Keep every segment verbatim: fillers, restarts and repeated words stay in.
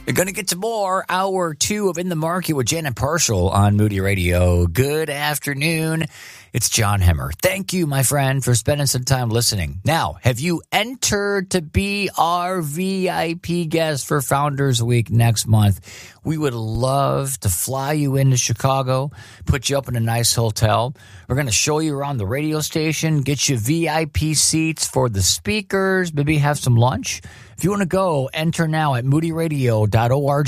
You're going to get to more hour two of In the Market with Janet Parshall on Moody Radio. Good afternoon. It's John Hemmer. Thank you, my friend, for spending some time listening. Now, have you entered to be our V I P guest for Founders Week next month? We would love to fly you into Chicago, put you up in a nice hotel. We're going to show you around the radio station, get you V I P seats for the speakers, maybe have some lunch. If you want to go, enter now at moody radio dot org.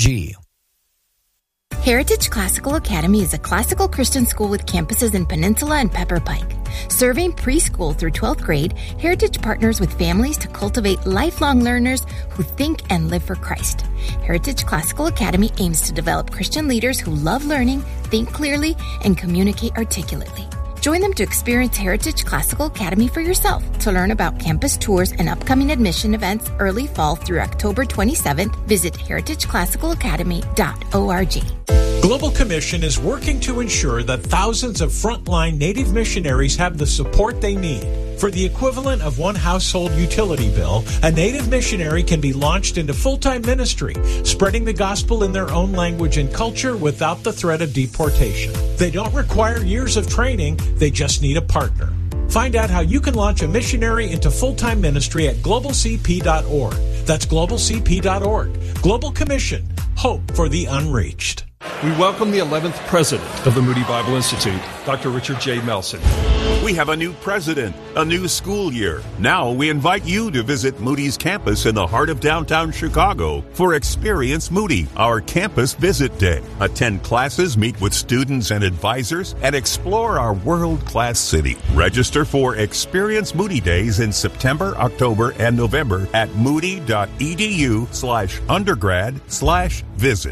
Heritage Classical Academy is a classical Christian school with campuses in Peninsula and Pepper Pike. Serving preschool through twelfth grade, Heritage partners with families to cultivate lifelong learners who think and live for Christ. Heritage Classical Academy aims to develop Christian leaders who love learning, think clearly, and communicate articulately. Join them to experience Heritage Classical Academy for yourself. To learn about campus tours and upcoming admission events early fall through October twenty-seventh, visit heritage classical academy dot org. Global Commission is working to ensure that thousands of frontline Native missionaries have the support they need. For the equivalent of one household utility bill, a Native missionary can be launched into full-time ministry, spreading the gospel in their own language and culture without the threat of deportation. They don't require years of training, they just need a partner. Find out how you can launch a missionary into full-time ministry at global c p dot org. That's global c p dot org. Global Commission. Hope for the unreached. We welcome the eleventh president of the Moody Bible Institute, Doctor Richard J. Melson. We have a new president, a new school year. Now we invite you to visit Moody's campus in the heart of downtown Chicago for Experience Moody, our campus visit day. Attend classes, meet with students and advisors, and explore our world-class city. Register for Experience Moody Days in September, October, and November at moody.edu slash undergrad slash visit.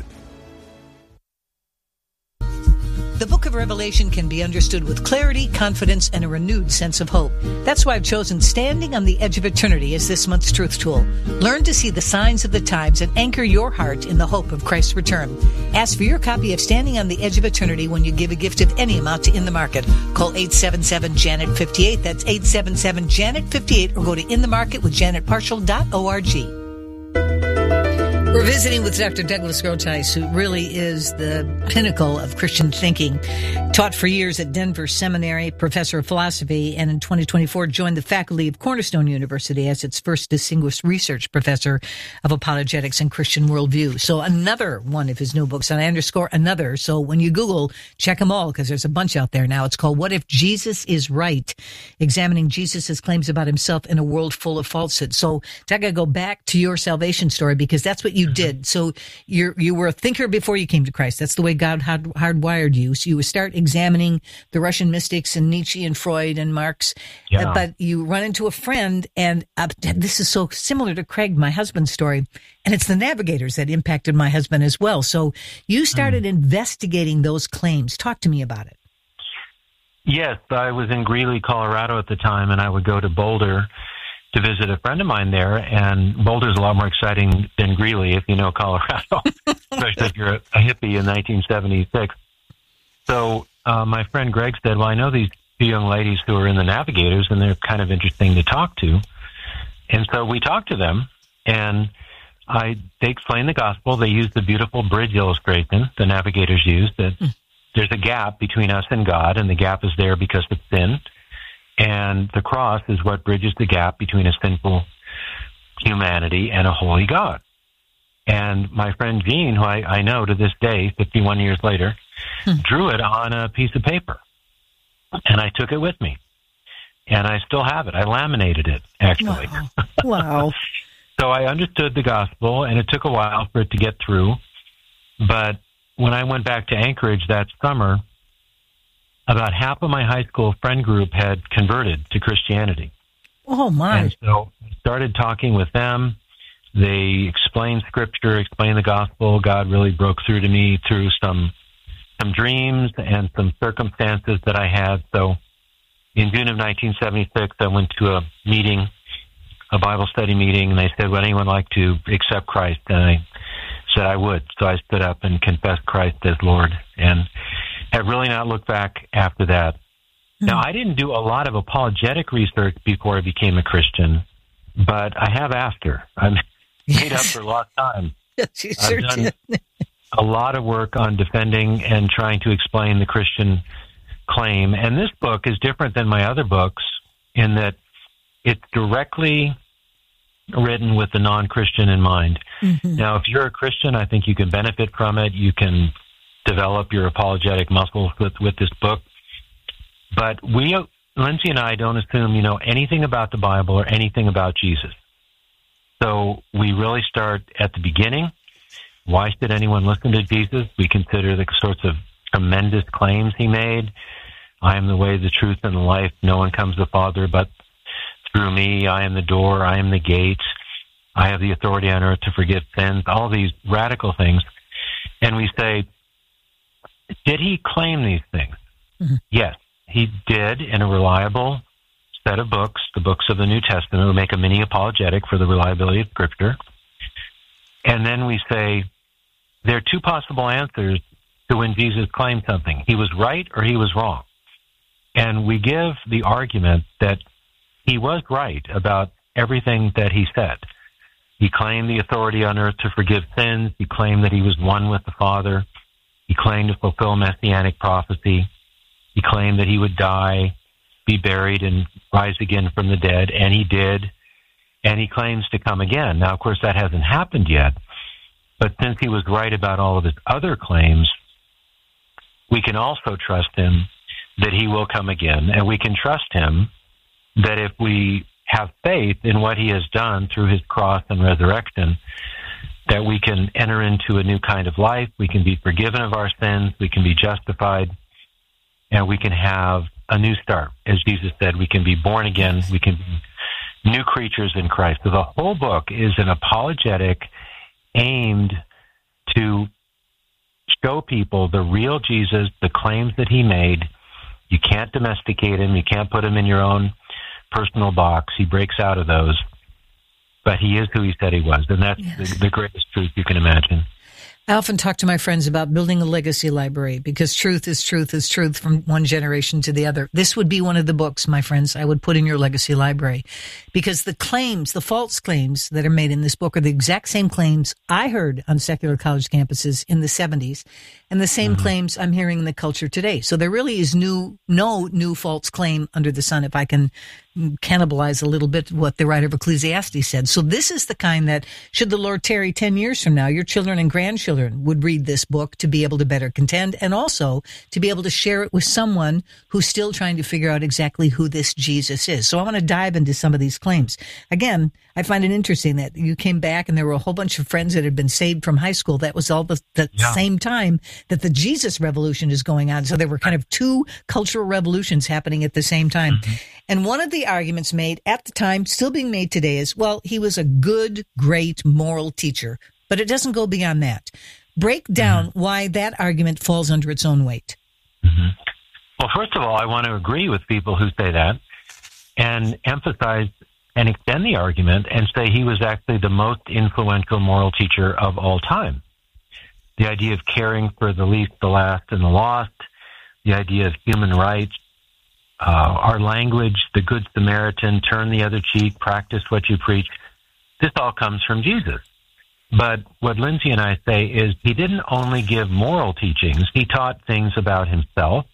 The book of Revelation can be understood with clarity, confidence, and a renewed sense of hope. That's why I've chosen Standing on the Edge of Eternity as this month's truth tool. Learn to see the signs of the times and anchor your heart in the hope of Christ's return. Ask for your copy of Standing on the Edge of Eternity when you give a gift of any amount to In the Market. Call eight seven seven, Janet fifty-eight. That's eight seven seven, Janet fifty-eight, or go to in the market with janet parshall dot org. We're visiting with Doctor Douglas Groothuis, who really is the pinnacle of Christian thinking. Taught for years at Denver Seminary, professor of philosophy, and in twenty twenty-four joined the faculty of Cornerstone University as its first distinguished research professor of apologetics and Christian worldview. So another one of his new books, and I underscore another. So when you Google, check them all, because there's a bunch out there now. It's called What If Jesus is Right? Examining Jesus' claims about himself in a world full of falsehood. So Doug, I gotta go back to your salvation story, because that's what you did. So you you were a thinker before you came to Christ. That's the way God had hardwired you. So you would start examining the Russian mystics and Nietzsche and Freud and Marx. Yeah. But you run into a friend, and uh, this is so similar to Craig, my husband's story, and it's the Navigators that impacted my husband as well. So you started mm. investigating those claims. Talk to me about it. Yes, I was in Greeley, Colorado at the time, and I would go to Boulder to visit a friend of mine there, and Boulder's a lot more exciting than Greeley, if you know Colorado, especially if you're a, a hippie in nineteen seventy-six. So uh, my friend Greg said, well, I know these two young ladies who are in the Navigators, and they're kind of interesting to talk to. And so we talked to them, and I they explained the gospel. They used the beautiful bridge illustration the Navigators used, that mm. there's a gap between us and God, and the gap is there because of sin. And the cross is what bridges the gap between a sinful humanity and a holy God. And my friend Gene, who I, I know to this day, fifty-one years later, hmm. drew it on a piece of paper. And I took it with me. And I still have it. I laminated it, actually. Wow. Wow. So I understood the gospel, and it took a while for it to get through. But when I went back to Anchorage that summer, about half of my high school friend group had converted to Christianity. Oh, my. And so I started talking with them. They explained Scripture, explained the gospel. God really broke through to me through some some dreams and some circumstances that I had. So in June of nineteen seventy-six, I went to a meeting, a Bible study meeting, and they said, would anyone like to accept Christ? And I said I would. So I stood up and confessed Christ as Lord, and have really not looked back after that. Mm-hmm. Now, I didn't do a lot of apologetic research before I became a Christian, but I have after. I made up for lost time. Yes, you sure I've done did. a lot of work on defending and trying to explain the Christian claim. And this book is different than my other books in that it's directly written with the non-Christian in mind. Mm-hmm. Now, if you're a Christian, I think you can benefit from it. You can develop your apologetic muscles with, with this book. But we, Lindsay and I, don't assume you know anything about the Bible or anything about Jesus. So we really start at the beginning. Why should anyone listen to Jesus? We consider the sorts of tremendous claims he made. I am the way, the truth, and the life. No one comes to the Father but through me. I am the door. I am the gate. I have the authority on earth to forgive sins. All these radical things. And we say, did he claim these things? Mm-hmm. Yes, he did in a reliable set of books, the books of the New Testament. We make a mini apologetic for the reliability of Scripture. And then we say, there are two possible answers to when Jesus claimed something. He was right or he was wrong. And we give the argument that he was right about everything that he said. He claimed the authority on earth to forgive sins. He claimed that he was one with the Father. He claimed to fulfill messianic prophecy. He claimed that he would die, be buried, and rise again from the dead, and he did. And he claims to come again. Now, of course, that hasn't happened yet. But since he was right about all of his other claims, we can also trust him that he will come again. And we can trust him that if we have faith in what he has done through his cross and resurrection, that we can enter into a new kind of life. We can be forgiven of our sins. We can be justified. And we can have a new start. As Jesus said, we can be born again. We can be new creatures in Christ. So the whole book is an apologetic aimed to show people the real Jesus, the claims that he made. You can't domesticate him. You can't put him in your own personal box. He breaks out of those. But he is who he said he was. And that's yes. the, the greatest truth you can imagine. I often talk to my friends about building a legacy library because truth is truth is truth from one generation to the other. This would be one of the books, my friends, I would put in your legacy library because the claims, the false claims that are made in this book are the exact same claims I heard on secular college campuses in the seventies and the same mm-hmm. claims I'm hearing in the culture today. So there really is new, no new false claim under the sun, if I can cannibalize a little bit what the writer of Ecclesiastes said. So this is the kind that, should the Lord tarry ten years from now, your children and grandchildren would read this book to be able to better contend and also to be able to share it with someone who's still trying to figure out exactly who this Jesus is. So I want to dive into some of these claims. Again, I find it interesting that you came back and there were a whole bunch of friends that had been saved from high school. That was all the, the yeah. same time that the Jesus revolution is going on. So there were kind of two cultural revolutions happening at the same time. Mm-hmm. And one of the arguments made at the time, still being made today, is, well, he was a good, great moral teacher. But it doesn't go beyond that. Break down mm-hmm. why that argument falls under its own weight. Mm-hmm. Well, first of all, I want to agree with people who say that and emphasize and extend the argument and say he was actually the most influential moral teacher of all time. The idea of caring for the least, the last, and the lost, the idea of human rights, uh, our language, the Good Samaritan, turn the other cheek, practice what you preach. This all comes from Jesus. But what Lindsay and I say is he didn't only give moral teachings. He taught things about himself,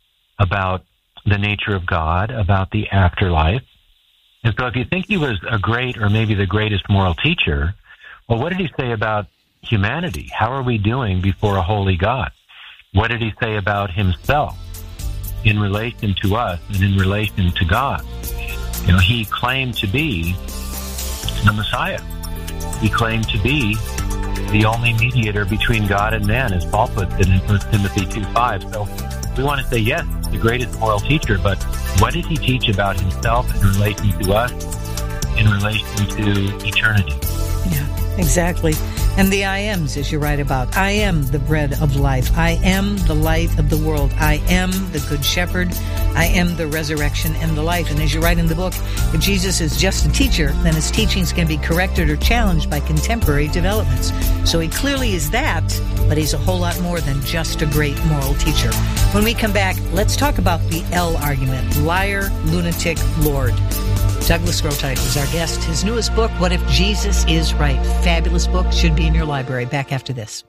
about the nature of God, about the afterlife. And so if you think he was a great or maybe the greatest moral teacher, well, what did he say about humanity? How are we doing before a holy God? What did he say about himself in relation to us and in relation to God? You know, he claimed to be the Messiah. He claimed to be the only mediator between God and man, as Paul puts it in First Timothy two five. So we want to say, yes, the greatest moral teacher, but what did he teach about himself in relation to us, in relation to eternity? Yeah, exactly. And the I ams, as you write about. I am the bread of life. I am the light of the world. I am the good shepherd. I am the resurrection and the life. And as you write in the book, if Jesus is just a teacher, then his teachings can be corrected or challenged by contemporary developments. So he clearly is that, but he's a whole lot more than just a great moral teacher. When we come back, let's talk about the L argument. Liar, lunatic, Lord. Douglas Groothuis is our guest. His newest book, What If Jesus Is Right? Fabulous book. Should be in your library. Back after this.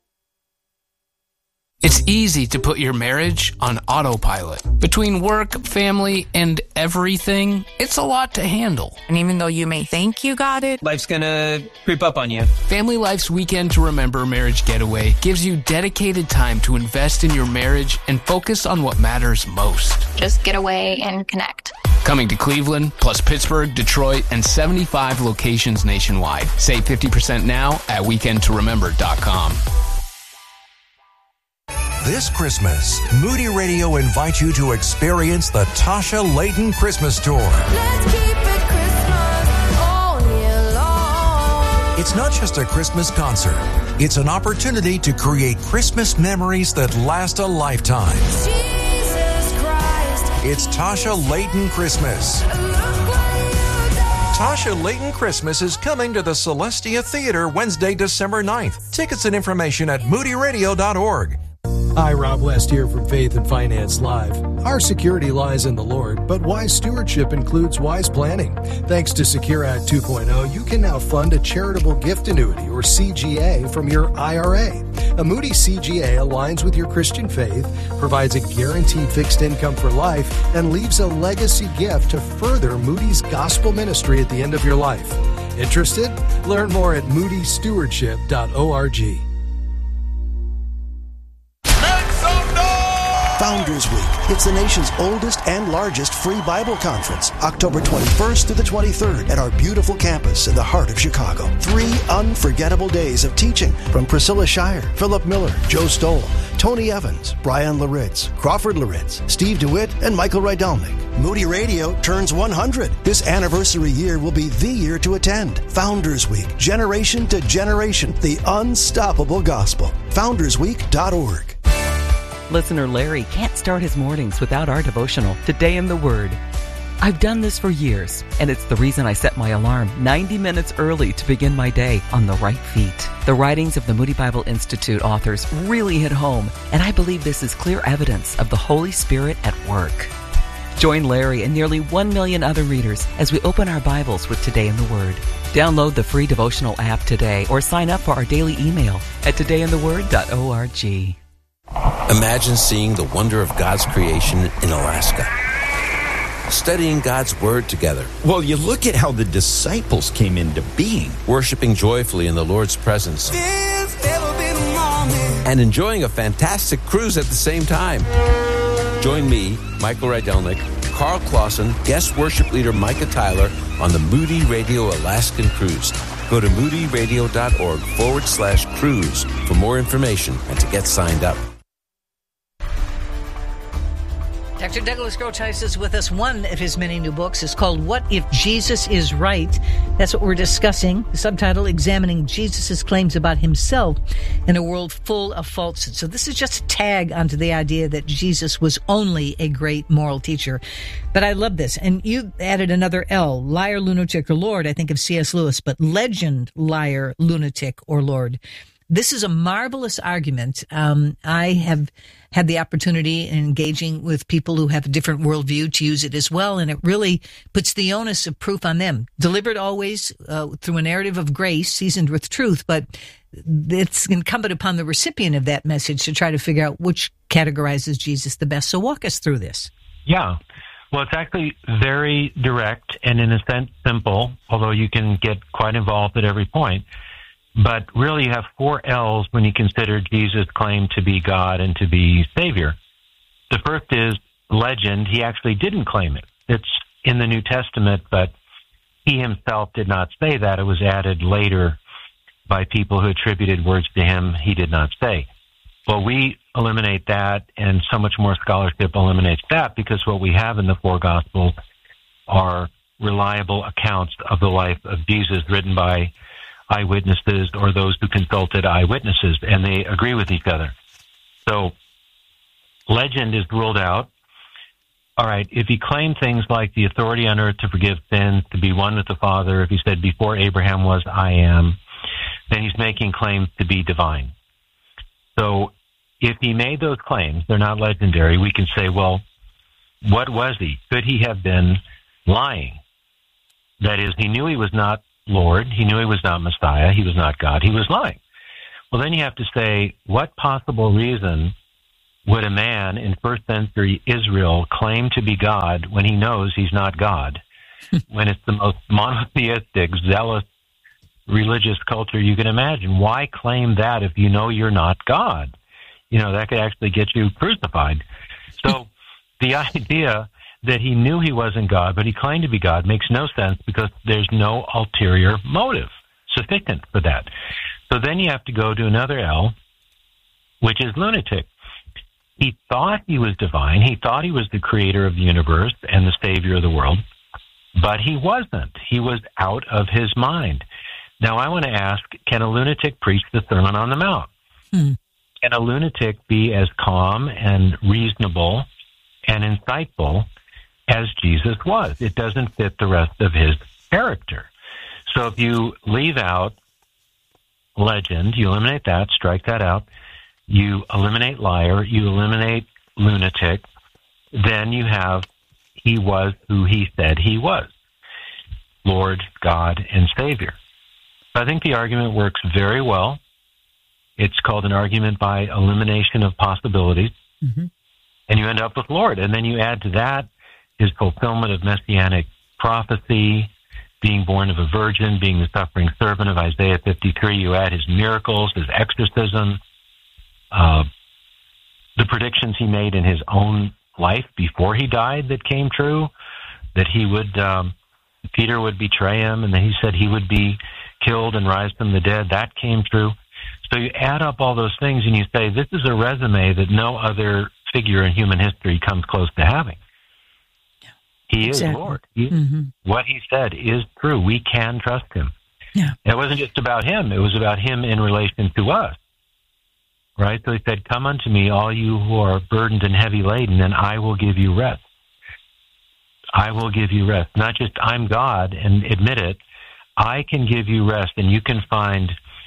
It's easy to put your marriage on autopilot. Between work, family, and everything, it's a lot to handle. And even though you may think you got it, life's gonna creep up on you. Family Life's Weekend to Remember Marriage Getaway gives you dedicated time to invest in your marriage and focus on what matters most. Just get away and connect. Coming to Cleveland, plus Pittsburgh, Detroit, and seventy-five locations nationwide. Save fifty percent now at weekend to remember dot com. This Christmas, Moody Radio invites you to experience the Tasha Layton Christmas Tour. Let's keep it Christmas all year long. It's not just a Christmas concert. It's an opportunity to create Christmas memories that last a lifetime. Jesus Christ. It's Tasha Layton Christmas. Tasha Layton Christmas is coming to the Celestia Theater Wednesday, December ninth. Tickets and information at moody radio dot org. Hi, Rob West here from Faith and Finance Live. Our security lies in the Lord, but wise stewardship includes wise planning. Thanks to Secure Act two point oh, you can now fund a charitable gift annuity, or C G A, from your I R A. A Moody C G A aligns with your Christian faith, provides a guaranteed fixed income for life, and leaves a legacy gift to further Moody's gospel ministry at the end of your life. Interested? Learn more at moody stewardship dot org. Founders Week. It's the nation's oldest and largest free Bible conference, October twenty-first through the twenty-third at our beautiful campus in the heart of Chicago. Three unforgettable days of teaching from Priscilla Shire, Philip Miller, Joe Stoll, Tony Evans, Brian Laritz, Crawford Laritz, Steve DeWitt, and Michael Rydelnik. Moody Radio turns one hundred. This anniversary year will be the year to attend. Founders Week, generation to generation, the unstoppable gospel. founders week dot org. Listener Larry can't start his mornings without our devotional, Today in the Word. I've done this for years, and it's the reason I set my alarm ninety minutes early to begin my day on the right feet. The writings of the Moody Bible Institute authors really hit home, and I believe this is clear evidence of the Holy Spirit at work. Join Larry and nearly one million other readers as we open our Bibles with Today in the Word. Download the free devotional app today or sign up for our daily email at today in the word dot org. Imagine seeing the wonder of God's creation in Alaska. Studying God's Word together. Well, you look at how the disciples came into being. Worshiping joyfully in the Lord's presence. And enjoying a fantastic cruise at the same time. Join me, Michael Rydelnik, Carl Clausen, guest worship leader Micah Tyler on the Moody Radio Alaskan Cruise. Go to moody radio dot org forward slash cruise for more information and to get signed up. Doctor Douglas Groothuis is with us. One of his many new books is called What If Jesus Is Right? That's what we're discussing. The subtitle, Examining Jesus' Claims About Himself in a World Full of Falsehoods. So this is just a tag onto the idea that Jesus was only a great moral teacher. But I love this. And you added another L, liar, lunatic, or Lord. I think of C S Lewis, but legend, liar, lunatic, or Lord. This is a marvelous argument. Um, I have had the opportunity in engaging with people who have a different worldview to use it as well, and it really puts the onus of proof on them. Delivered always uh, through a narrative of grace, seasoned with truth, but it's incumbent upon the recipient of that message to try to figure out which categorizes Jesus the best. So walk us through this. Yeah. Well, it's actually very direct and, in a sense, simple, although you can get quite involved at every point. But really you have four L's when you consider Jesus' claim to be God and to be Savior. The first is legend. He actually didn't claim it. It's in the New Testament, but he himself did not say that. It was added later by people who attributed words to him he did not say. Well, we eliminate that, and so much more scholarship eliminates that, because what we have in the four Gospels are reliable accounts of the life of Jesus written by eyewitnesses or those who consulted eyewitnesses, and they agree with each other. So legend is ruled out. All right, if he claimed things like the authority on earth to forgive sins, to be one with the Father, if he said before Abraham was, I am, then he's making claims to be divine. So if he made those claims, they're not legendary, we can say, well, what was he? Could he have been lying? That is, he knew he was not Lord. He knew he was not Messiah. He was not God. He was lying. Well, then you have to say, what possible reason would a man in first century Israel claim to be God when he knows he's not God? When it's the most monotheistic, zealous, religious culture you can imagine. Why claim that if you know you're not God? You know, that could actually get you crucified. So the idea that he knew he wasn't God, but he claimed to be God, makes no sense because there's no ulterior motive sufficient for that. So then you have to go to another L, which is lunatic. He thought he was divine. He thought he was the creator of the universe and the savior of the world, but he wasn't. He was out of his mind. Now, I want to ask, can a lunatic preach the Sermon on the Mount? Hmm. Can a lunatic be as calm and reasonable and insightful as Jesus was? It doesn't fit the rest of his character. So if you leave out legend, you eliminate that, strike that out, you eliminate liar, you eliminate lunatic, then you have he was who he said he was, Lord, God, and Savior. I think the argument works very well. It's called an argument by elimination of possibilities, mm-hmm. and you end up with Lord. And then you add to that his fulfillment of messianic prophecy, being born of a virgin, being the suffering servant of Isaiah fifty-three. You add his miracles, his exorcism, uh, the predictions he made in his own life before he died that came true, that he would, um, Peter would betray him, and then he said he would be killed and rise from the dead. That came true. So you add up all those things and you say, this is a resume that no other figure in human history comes close to having. He is exactly. Lord. He, mm-hmm. What he said is true. We can trust him. Yeah. It wasn't just about him. It was about him in relation to us. Right? So he said, come unto me, all you who are burdened and heavy laden, and I will give you rest. I will give you rest. Not just I'm God and admit it. I can give you rest, and you can find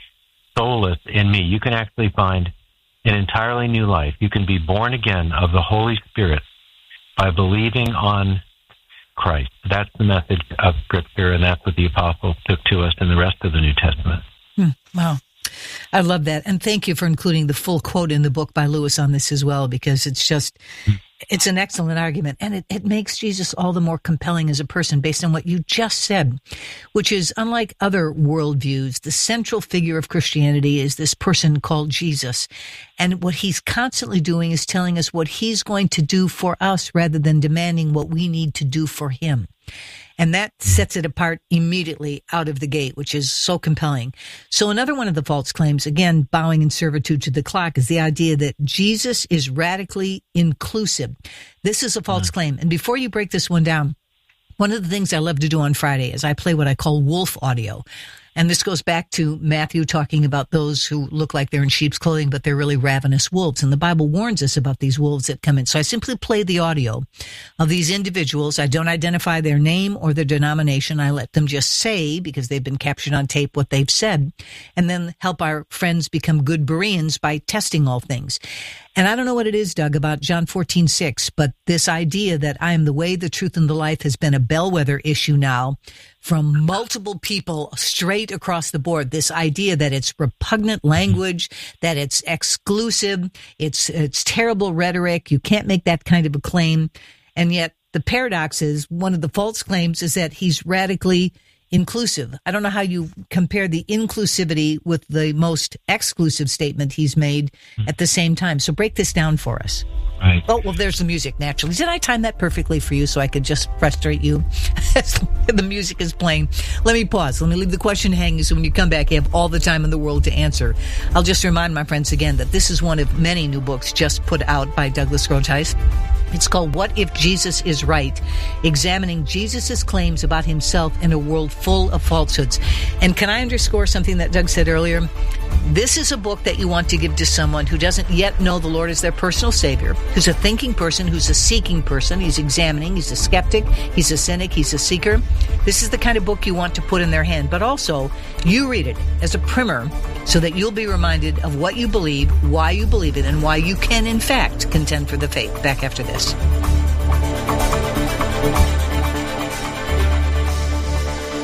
solace in me. You can actually find an entirely new life. You can be born again of the Holy Spirit by believing on Christ. That's the message of Scripture, and that's what the apostles took to us in the rest of the New Testament. Hmm. Wow. I love that. And thank you for including the full quote in the book by Lewis on this as well, because it's just, it's an excellent argument. And it, it makes Jesus all the more compelling as a person based on what you just said, which is unlike other worldviews, the central figure of Christianity is this person called Jesus. And what he's constantly doing is telling us what he's going to do for us rather than demanding what we need to do for him. And that sets it apart immediately out of the gate, which is so compelling. So another one of the false claims, again, bowing in servitude to the clock, is the idea that Jesus is radically inclusive. This is a false claim. And before you break this one down, one of the things I love to do on Friday is I play what I call wolf audio. And this goes back to Matthew talking about those who look like they're in sheep's clothing, but they're really ravenous wolves. And the Bible warns us about these wolves that come in. So I simply play the audio of these individuals. I don't identify their name or their denomination. I let them just say, because they've been captured on tape, what they've said, and then help our friends become good Bereans by testing all things. And I don't know what it is, Doug, about John fourteen six, but this idea that I am the way, the truth, and the life has been a bellwether issue now from multiple people straight across the board. This idea that it's repugnant language, that it's exclusive, it's it's terrible rhetoric. You can't make that kind of a claim. And yet the paradox is, one of the false claims is that he's radically inclusive. I don't know how you compare the inclusivity with the most exclusive statement he's made at the same time. So break this down for us. Right. Oh, well, there's the music, naturally. Did I time that perfectly for you so I could just frustrate you as the music is playing? Let me pause. Let me leave the question hanging so when you come back, you have all the time in the world to answer. I'll just remind my friends again that this is one of many new books just put out by Douglas Groothuis. It's called What If Jesus Is Right? Examining Jesus' claims about himself in a world full of falsehoods. And can I underscore something that Doug said earlier? This is a book that you want to give to someone who doesn't yet know the Lord as their personal Savior, who's a thinking person, who's a seeking person, he's examining, he's a skeptic, he's a cynic, he's a seeker. This is the kind of book you want to put in their hand. But also, you read it as a primer so that you'll be reminded of what you believe, why you believe it, and why you can, in fact, contend for the faith. Back after this.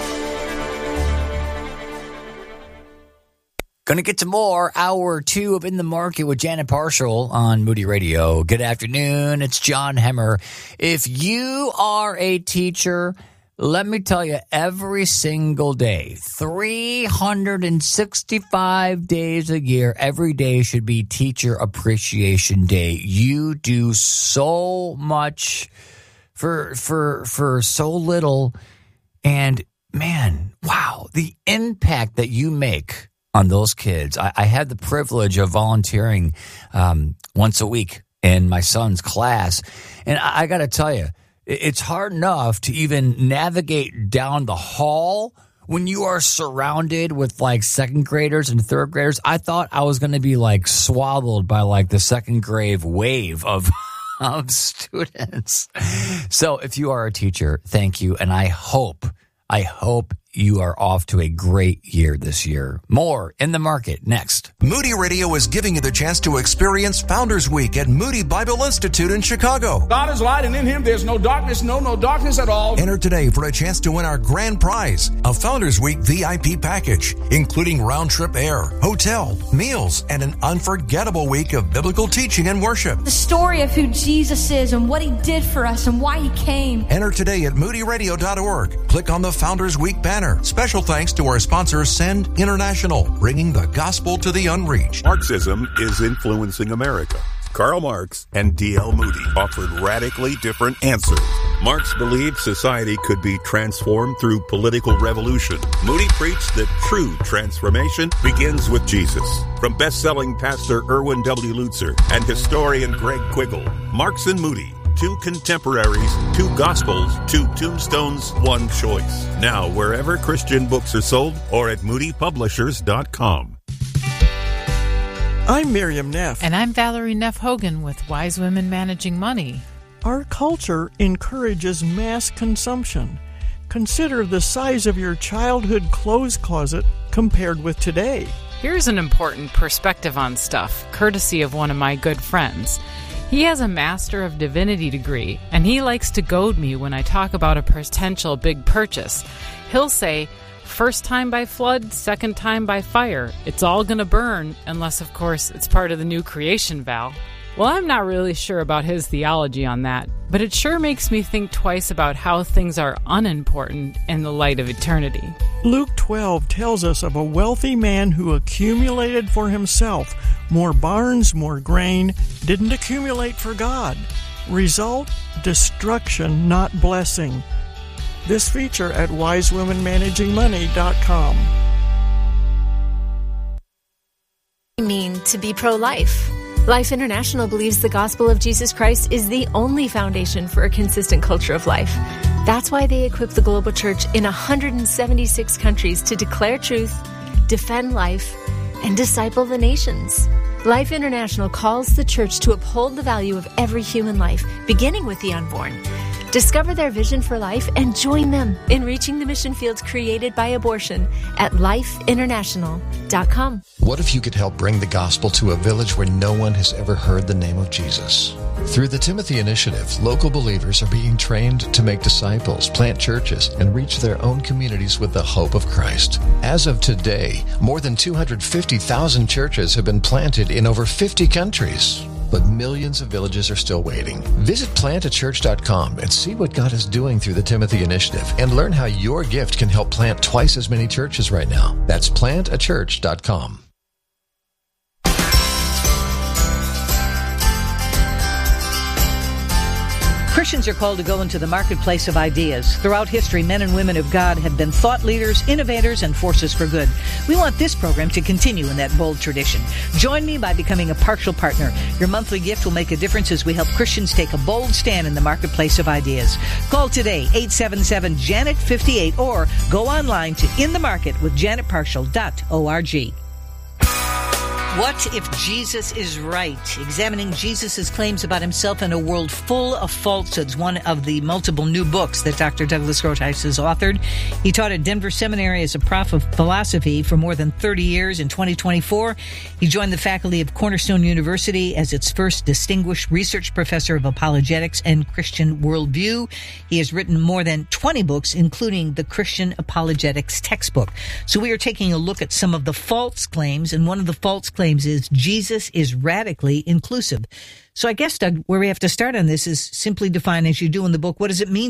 Going to get to more hour two of In the Market with Janet Parshall on Moody Radio. Good afternoon. It's John Hemmer. If you are a teacher, let me tell you, every single day, three hundred sixty-five days a year, every day should be Teacher Appreciation Day. You do so much for for for so little, and man, wow, the impact that you make on those kids. I, I had the privilege of volunteering um, once a week in my son's class, and I, I got to tell you, it's hard enough to even navigate down the hall when you are surrounded with like second graders and third graders. I thought I was going to be like swaddled by like the second grade wave of of students. So if you are a teacher, thank you, and I hope, I hope you are off to a great year this year. More In the Market next. Moody Radio is giving you the chance to experience Founders Week at Moody Bible Institute in Chicago. God is light, and in Him there's no darkness, no, no darkness at all. Enter today for a chance to win our grand prize, a Founders Week V I P package, including round-trip air, hotel, meals, and an unforgettable week of biblical teaching and worship. The story of who Jesus is and what He did for us and why He came. Enter today at moody radio dot org. Click on the Founders Week banner. Special thanks to our sponsor, Send International, bringing the gospel to the unreached. Marxism is influencing America. Karl Marx and D L Moody offered radically different answers. Marx believed society could be transformed through political revolution. Moody preached that true transformation begins with Jesus. From best-selling pastor Erwin W. Lutzer and historian Greg Quiggle, Marx and Moody, two contemporaries, two gospels, two tombstones, one choice. Now, wherever Christian books are sold or at moody publishers dot com. I'm Miriam Neff. And I'm Valerie Neff Hogan with Wise Women Managing Money. Our culture encourages mass consumption. Consider the size of your childhood clothes closet compared with today. Here's an important perspective on stuff, courtesy of one of my good friends. He has a Master of Divinity degree, and he likes to goad me when I talk about a potential big purchase. He'll say, first time by flood, second time by fire. It's all going to burn, unless, of course, it's part of the new creation vow. Well, I'm not really sure about his theology on that, but it sure makes me think twice about how things are unimportant in the light of eternity. Luke twelve tells us of a wealthy man who accumulated for himself more barns, more grain, didn't accumulate for God. Result, destruction, not blessing. This feature at wise women managing money dot com. What does it mean to be pro-life? Life International believes the gospel of Jesus Christ is the only foundation for a consistent culture of life. That's why they equip the global church in one hundred seventy-six countries to declare truth, defend life, and disciple the nations. Life International calls the church to uphold the value of every human life, beginning with the unborn. Discover their vision for life and join them in reaching the mission fields created by abortion at life international dot com. What if you could help bring the gospel to a village where no one has ever heard the name of Jesus? Through the Timothy Initiative, local believers are being trained to make disciples, plant churches, and reach their own communities with the hope of Christ. As of today, more than two hundred fifty thousand churches have been planted in over fifty countries. But millions of villages are still waiting. Visit plant a church dot com and see what God is doing through the Timothy Initiative and learn how your gift can help plant twice as many churches right now. That's plant a church dot com. Christians are called to go into the marketplace of ideas. Throughout history, men and women of God have been thought leaders, innovators, and forces for good. We want this program to continue in that bold tradition. Join me by becoming a partial partner. Your monthly gift will make a difference as we help Christians take a bold stand in the marketplace of ideas. Call today, eight seven seven, Janet fifty-eight, or go online to in the market with janet parshall dot org. What if Jesus is right? Examining Jesus' claims about himself in a world full of falsehoods, one of the multiple new books that Doctor Douglas Groothuis has authored. He taught at Denver Seminary as a prof of philosophy for more than thirty years. In twenty twenty-four, he joined the faculty of Cornerstone University as its first distinguished research professor of apologetics and Christian worldview. He has written more than twenty books, including the Christian Apologetics textbook. So we are taking a look at some of the false claims, and one of the false claims is Jesus is radically inclusive. So I guess, Doug, where we have to start on this is simply define, as you do in the book, what does it mean